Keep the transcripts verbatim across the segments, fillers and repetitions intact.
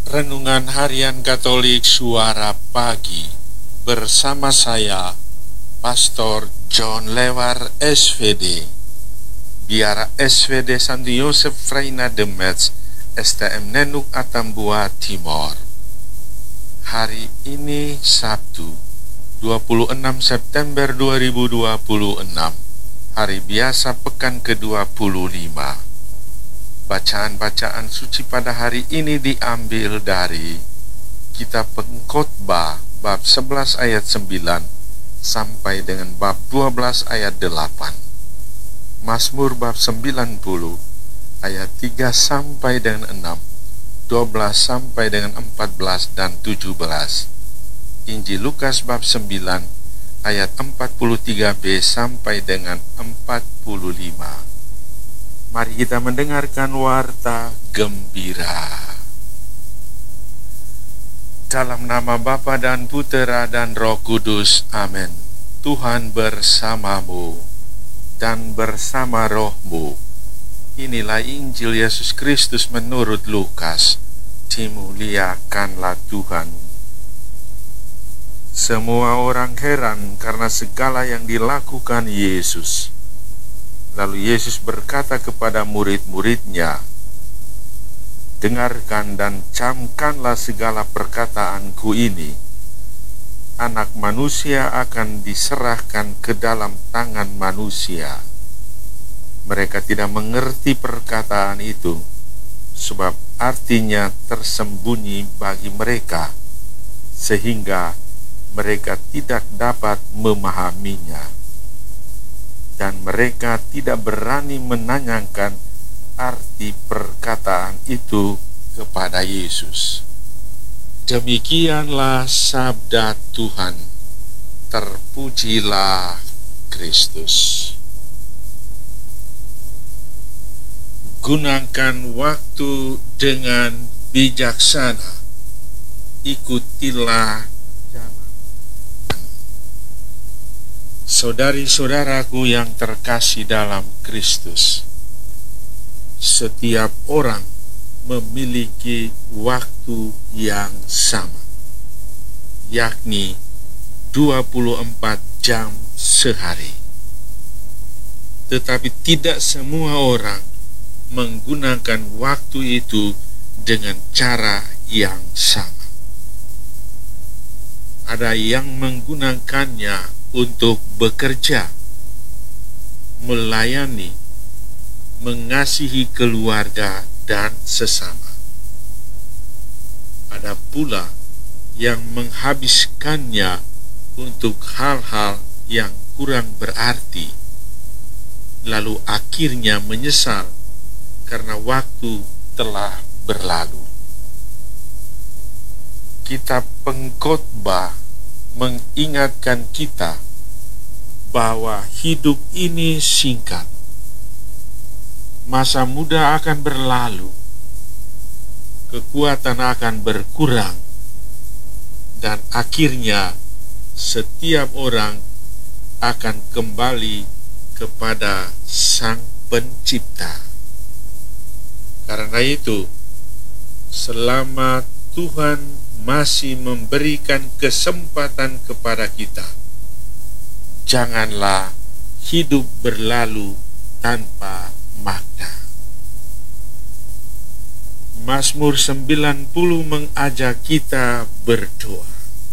Renungan Harian Katolik Suara Pagi bersama saya, Pastor John Lewar S V D, Biara S V D Santo Yosef Freina de Metz, S T M Nenuk Atambua Timor. Hari ini Sabtu, dua puluh enam September dua ribu dua puluh enam, hari biasa pekan ke dua puluh lima. Bacaan-bacaan suci pada hari ini diambil dari Kitab Pengkhotbah bab sebelas ayat sembilan sampai dengan bab dua belas ayat delapan. Mazmur bab sembilan puluh ayat tiga sampai dengan enam, dua belas sampai dengan empat belas dan tujuh belas. Injil Lukas bab sembilan ayat empat puluh tiga b sampai dengan empat puluh lima. Mari kita mendengarkan warta gembira. Dalam nama Bapa dan Putera dan Roh Kudus, amin. Tuhan bersamamu dan bersama rohmu. Inilah Injil Yesus Kristus menurut Lukas. Dimuliakanlah Tuhan. Semua orang heran karena segala yang dilakukan Yesus. Lalu Yesus berkata kepada murid-muridnya, "Dengarkan dan camkanlah segala perkataanku ini. Anak manusia akan diserahkan ke dalam tangan manusia." Mereka tidak mengerti perkataan itu, sebab artinya tersembunyi bagi mereka, sehingga mereka tidak dapat memahaminya. Dan mereka tidak berani menanyakan arti perkataan itu kepada Yesus. Demikianlah sabda Tuhan. Terpujilah Kristus. Gunakan waktu dengan bijaksana. Ikutilah saudari-saudaraku yang terkasih dalam Kristus. Setiap orang memiliki waktu yang sama, yakni dua puluh empat jam sehari. Tetapi tidak semua orang menggunakan waktu itu dengan cara yang sama. Ada yang menggunakannya untuk bekerja, melayani, mengasihi keluarga dan sesama. Ada pula yang menghabiskannya untuk hal-hal yang kurang berarti, lalu akhirnya menyesal karena waktu telah berlalu. Kitab Pengkhotbah mengingatkan kita bahwa hidup ini singkat. Masa muda akan berlalu, kekuatan akan berkurang, dan akhirnya setiap orang akan kembali kepada Sang Pencipta. Karena itu, selama Tuhan masih memberikan kesempatan kepada kita, janganlah hidup berlalu tanpa makna. Mazmur sembilan puluh mengajak kita berdoa.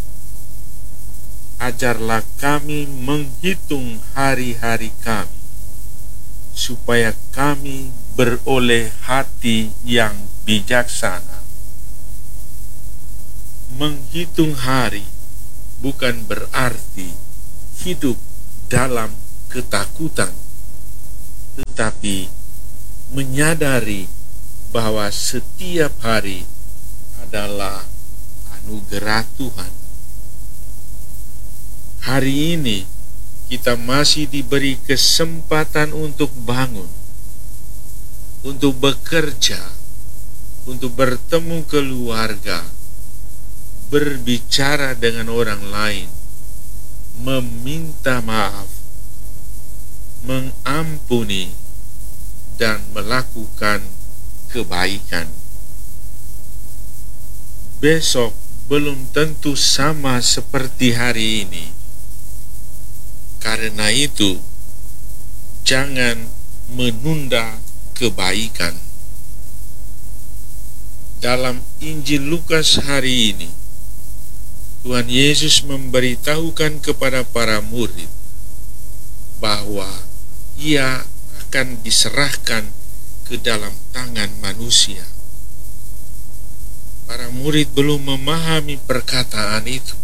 Ajarlah kami menghitung hari-hari kami, supaya kami beroleh hati yang bijaksana. Menghitung hari bukan berarti hidup dalam ketakutan, tetapi menyadari bahwa setiap hari adalah anugerah Tuhan. Hari ini kita masih diberi kesempatan untuk bangun, untuk bekerja, untuk bertemu keluarga, berbicara dengan orang lain, meminta maaf, mengampuni, dan melakukan kebaikan. besok belum tentu sama seperti hari ini. Karena itu, jangan menunda kebaikan. Dalam Injil Lukas hari ini, Tuhan Yesus memberitahukan kepada para murid bahwa Ia akan diserahkan ke dalam tangan manusia. Para murid belum memahami perkataan itu.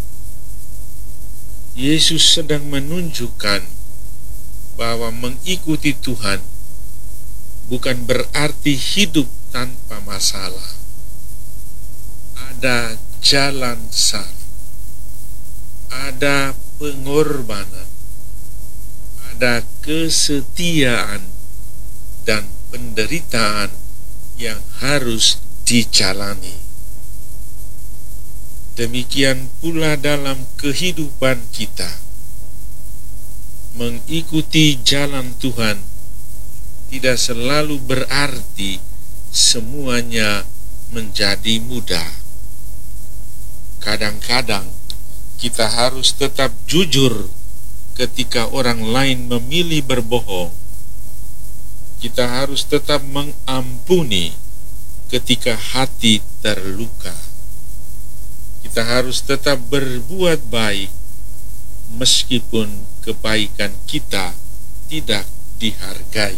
Yesus sedang menunjukkan bahwa mengikuti Tuhan bukan berarti hidup tanpa masalah. Ada jalan sar, ada pengorbanan, ada kesetiaan dan penderitaan yang harus dijalani. Demikian pula dalam kehidupan kita. Mengikuti jalan Tuhan tidak selalu berarti semuanya menjadi mudah. Kadang-kadang kita harus tetap jujur ketika orang lain memilih berbohong. Kita harus tetap mengampuni ketika hati terluka. Kita harus tetap berbuat baik meskipun kebaikan kita tidak dihargai.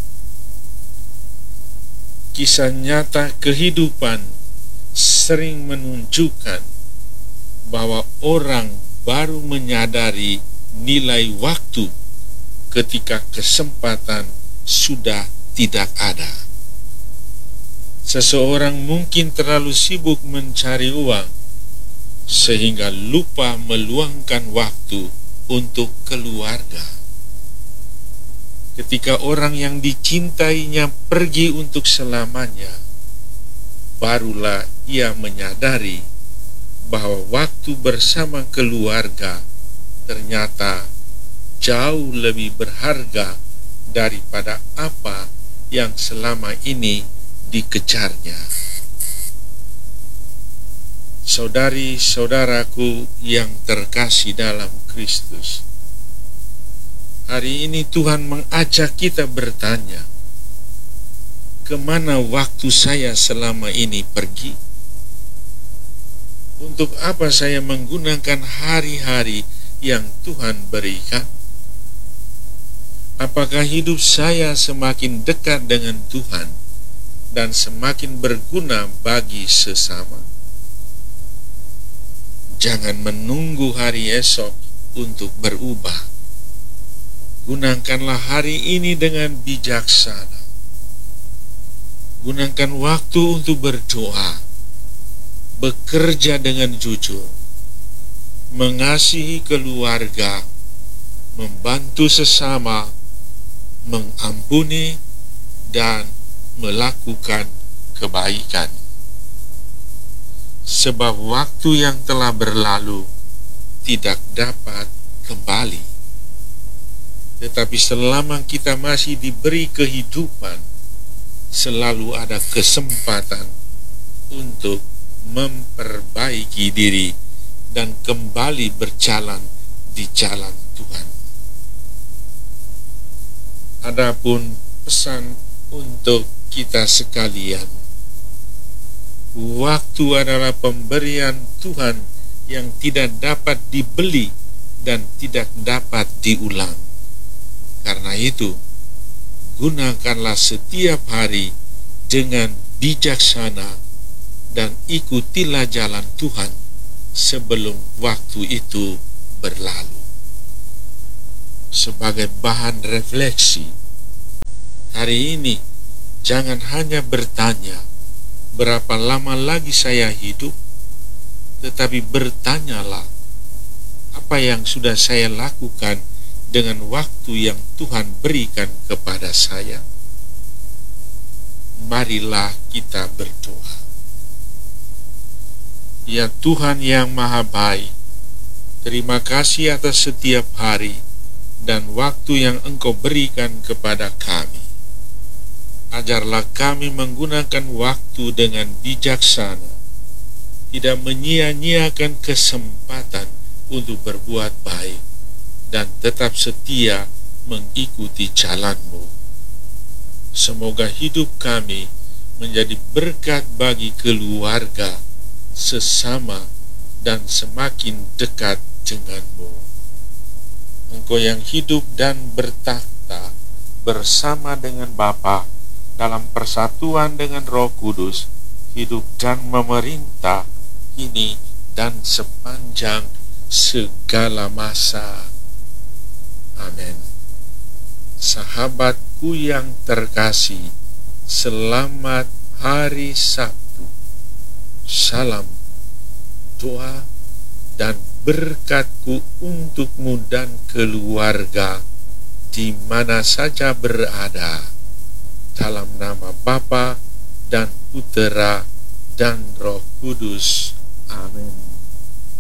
Kisah nyata kehidupan sering menunjukkan bahwa orang baru menyadari nilai waktu ketika kesempatan sudah tidak ada. Seseorang mungkin terlalu sibuk mencari uang sehingga lupa meluangkan waktu untuk keluarga. Ketika orang yang dicintainya pergi untuk selamanya, barulah ia menyadari bahwa waktu bersama keluarga ternyata jauh lebih berharga daripada apa yang selama ini dikejarnya. Saudari-saudaraku yang terkasih dalam Kristus, hari ini Tuhan mengajak kita bertanya, kemana waktu saya selama ini pergi? Untuk apa saya menggunakan hari-hari yang Tuhan berikan? Apakah hidup saya semakin dekat dengan Tuhan dan semakin berguna bagi sesama? Jangan menunggu hari esok untuk berubah. Gunakanlah hari ini dengan bijaksana. Gunakan waktu untuk berdoa, bekerja dengan jujur, mengasihi keluarga, membantu sesama, mengampuni, dan melakukan kebaikan. Sebab waktu yang telah berlalu tidak dapat kembali. Tetapi selama kita masih diberi kehidupan, selalu ada kesempatan untuk memperbaiki diri dan kembali berjalan di jalan Tuhan. Adapun pesan untuk kita sekalian, waktu adalah pemberian Tuhan yang tidak dapat dibeli dan tidak dapat diulang. Karena itu, gunakanlah setiap hari dengan bijaksana dan ikutilah jalan Tuhan sebelum waktu itu berlalu. Sebagai bahan refleksi, hari ini jangan hanya bertanya, berapa lama lagi saya hidup, tetapi bertanyalah, apa yang sudah saya lakukan dengan waktu yang Tuhan berikan kepada saya? Marilah kita berdoa. Ya Tuhan yang Maha Baik, terima kasih atas setiap hari dan waktu yang Engkau berikan kepada kami. Ajarlah kami menggunakan waktu dengan bijaksana tidak menyia-nyiakan kesempatan untuk berbuat baik, dan tetap setia mengikuti jalan-Mu. Semoga hidup kami menjadi berkat bagi keluarga, sesama, dan semakin dekat dengan-Mu. Engkau yang hidup dan bertakhta bersama dengan Bapa dalam persatuan dengan Roh Kudus, hidup dan memerintah kini dan sepanjang segala masa. Amin. Sahabatku yang terkasih, selamat hari Sabtu. Salam doa dan berkatku untukmu dan keluarga di mana saja berada, dalam nama Bapa dan Putera dan Roh Kudus. Amin.